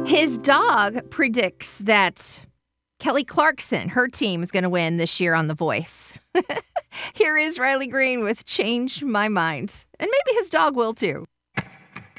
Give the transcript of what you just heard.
His dog predicts that Kelly Clarkson, her team, is going to win this year on The Voice. Here is Riley Green with Change My Mind. And maybe his dog will too.